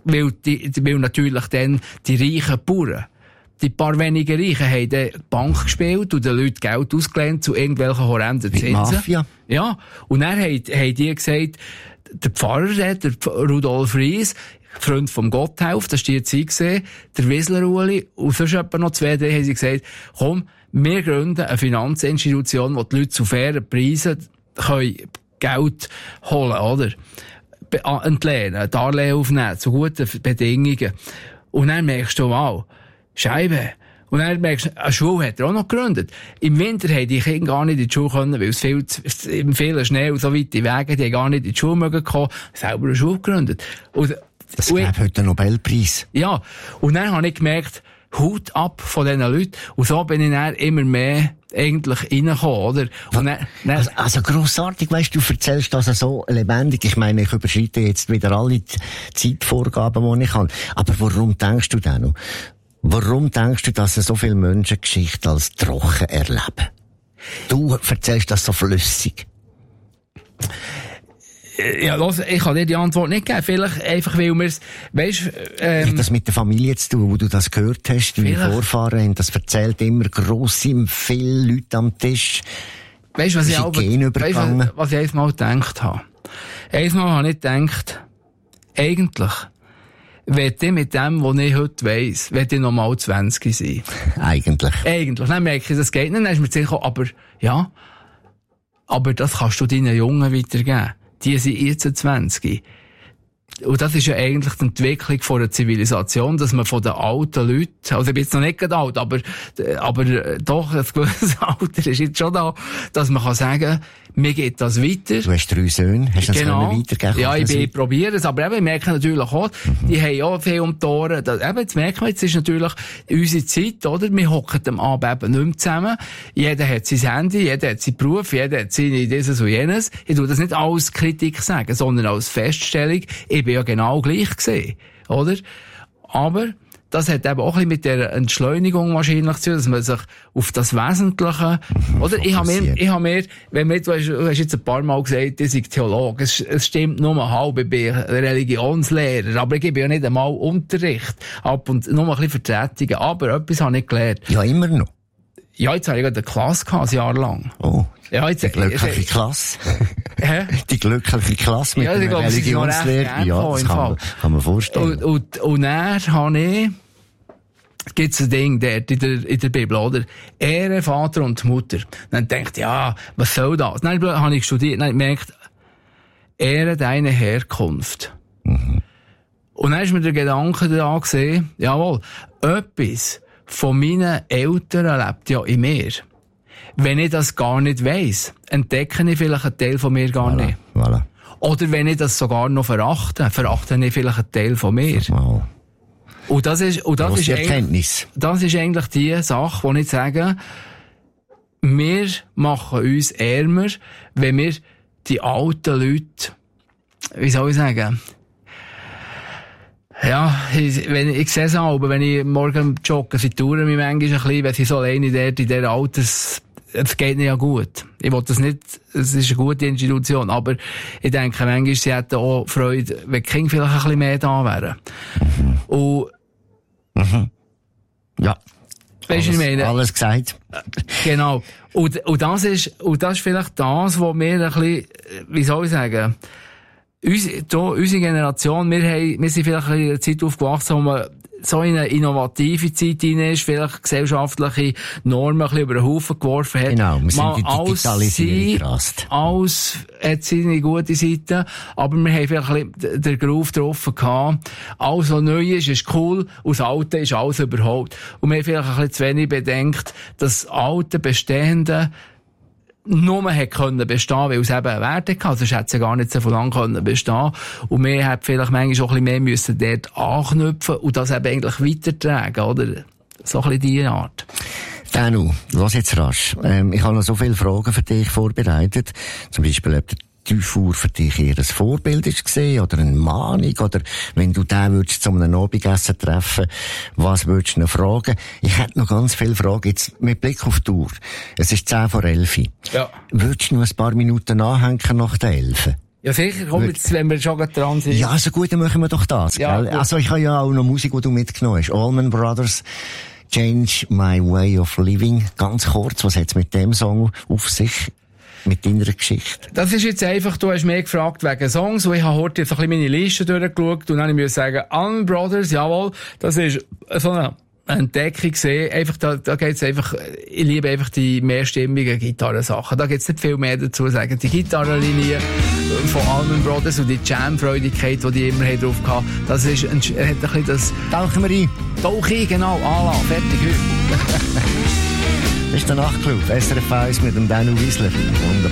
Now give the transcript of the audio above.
weil natürlich dann die reichen Bauern, die paar wenigen Reichen, haben dann die Bank gespielt und den Leuten Geld ausgelehnt zu irgendwelchen horrenden Zinsen. Mafia. Ja. Und dann haben die gesagt, der Pfarrer, der Rudolf Ries, Freund vom Gotthelf, das war die Zeit gesehen, der Wiesler Ueli, und sonst etwa noch 2, 3 haben sie gesagt, komm, wir gründen eine Finanzinstitution, wo die Leute zu fairen Preisen können Geld holen, oder? Entlehnen, Darlehen aufnehmen, zu guten Bedingungen. Und dann merkst du, wow, Scheibe. Und dann merkst du, eine Schule hat er auch noch gegründet. Im Winter haben die Kinder gar nicht in die Schule können, weil es viel Schnee und so weite Wege, die haben gar nicht in die Schule mögen kommen, selber eine Schule gegründet. Und das gäbe heute einen Nobelpreis. Ja. Und dann habe ich gemerkt, Hut ab von diesen Leuten. Und so bin ich dann immer mehr eigentlich reingekommen, oder? Und dann also grossartig, weisst du, erzählst das so lebendig. Ich meine, ich überschreite jetzt wieder alle Zeitvorgaben, die ich habe. Aber warum denkst du denn noch? Warum denkst du, dass so viele Menschen Geschichte als trocken erleben? Du erzählst das so flüssig. Ja, los, ich kann dir die Antwort nicht geben. Vielleicht einfach, weil wir es, weisst, hat das mit der Familie zu tun, wo du das gehört hast? Deine Vorfahren haben das erzählt, immer grosse, viele Leute am Tisch. Weisst du, was ich einmal gedacht habe? Einmal habe ich gedacht, eigentlich, will ich mit dem, was ich heute weiss, will ich noch mal 20 sein. Eigentlich. Dann merke ich, das geht nicht. Dann ist mir zu kommen, aber das kannst du deinen Jungen weitergeben. Die sind jetzt 20. Und das ist ja eigentlich die Entwicklung von einer Zivilisation, dass man von den alten Leuten, also ich bin jetzt noch nicht gerade alt, aber doch, ein gewisses Alter ist jetzt schon da, dass man kann sagen, mir geht das weiter. Du hast 3 Söhne, hast du das weitergeben? Ja, ich probiere es, aber eben, ich merke natürlich auch, die haben ja viel um die Ohren. Jetzt merken wir, jetzt ist natürlich unsere Zeit, oder? Wir hocken am Abend eben nicht mehr zusammen. Jeder hat sein Handy, jeder hat seinen Beruf, jeder hat seine dieses und jenes. Ich tue das nicht als Kritik sagen, sondern als Feststellung. Ich bin ja genau gleich gesehen, oder? Aber das hat eben auch ein bisschen mit der Entschleunigung wahrscheinlich zu tun, dass man sich auf das Wesentliche, oder? Ich habe mir, wenn du hast jetzt ein paar Mal gesagt, ich sei Theologe, es stimmt nur halb, ich bin Religionslehrer, aber ich gebe ja nicht einmal Unterricht, ab und nur ein bisschen Vertretungen, aber etwas habe ich gelernt. Ja, immer noch. Ja, jetzt habe ich gerade eine Klasse gehabt, ein Jahr lang. Oh. Ja, jetzt, die glückliche Klasse. Hä? Die glückliche Klasse mit der Religionslehre. Ja, das kann man vorstellen. Und dann habe ich, gibt's ein Ding dort in der Bibel, oder? Ehre Vater und Mutter. Dann denkt, ja, was soll das? Dann habe ich studiert, dann gemerkt, ehre deine Herkunft. Mhm. Und dann ist mir der Gedanke da gesehen, jawohl, etwas von meinen Eltern lebt ja in mir. Wenn ich das gar nicht weiss, entdecke ich vielleicht einen Teil von mir gar nicht. Voilà. Oder wenn ich das sogar noch verachte ich vielleicht einen Teil von mir. Wow. Und das ist Erkenntnis. Das ist eigentlich die Sache, wo ich sage, wir machen uns ärmer, wenn wir die alten Leute, wie soll ich sagen, ja, ich sehe es auch, aber wenn ich morgen jogge, sie touren mich manchmal ein bisschen, wenn sie so alleine dort in dieser es geht nicht ja gut. Ich will das nicht, es ist eine gute Institution, aber ich denke, manchmal sie hätten auch Freude, wenn die Kinder vielleicht ein bisschen mehr da wären. Und, ja. Weißt du, ich meine? Alles gesagt. Genau. Und das ist vielleicht das, wo wir ein bisschen, wie soll ich sagen, unsere Generation, wir sind vielleicht in einer Zeit aufgewachsen, wo man so in eine innovative Zeit hinein ist, vielleicht gesellschaftliche Normen ein bisschen über den Haufen geworfen hat. Genau, wir sind die Digitalisierung gerast. Alles hat seine gute Seite, aber wir haben vielleicht ein bisschen den Groove drauf gehabt. Alles, was neu ist cool, und das Alte ist alles überholt. Und wir haben vielleicht ein bisschen zu wenig bedenkt, dass das alte, bestehende nur können bestehen, weil es eben einen Wert hatte, sonst hätte es gar nicht so lange können bestehen. Und wir hätten vielleicht manchmal auch ein bisschen mehr müssen dort anknüpfen und das eben eigentlich weitertragen, oder? So ein bisschen diese Art. Danu, lass jetzt rasch. Ich habe noch so viele Fragen für dich vorbereitet. Zum Beispiel, ob der Dufour für dich eher ein Vorbild ist gesehen, oder eine Mahnung, oder wenn du den würdest zu einem Abendessen treffen, was würdest du noch fragen? Ich hätte noch ganz viele Fragen, jetzt mit Blick auf die Uhr. Es ist 10 vor 11. Ja. Würdest du noch ein paar Minuten nachhängen nach der 11? Ja, sicher, komm jetzt, wenn wir schon dran sind. Ja, so gut, dann machen wir doch das, ja, gell? Also, ich habe ja auch noch Musik, die du mitgenommen hast. Allman Brothers, Change My Way of Living. Ganz kurz, was hat's mit dem Song auf sich? Mit deiner Geschichte? Das ist jetzt einfach, du hast mich gefragt wegen Songs, und ich habe heute jetzt ein bisschen meine Liste durchgeschaut, und dann habe ich sagen, Allman Brothers, jawohl, das ist so eine Entdeckung gesehen. Einfach, da geht's einfach, ich liebe einfach die mehrstimmigen Gitarrensachen. Da gibt's nicht viel mehr dazu zu sagen. Die Gitarrenlinie von Allman Brothers und die Jam-Freudigkeit, die immer drauf hatten, das ist, hat ein bisschen das... Tauchen wir ein. Tauch ein, genau. Ala, fertig heute. Das ist der Nachtclub. SRF 1 mit dem Daniel Wiesler. Wunderbar.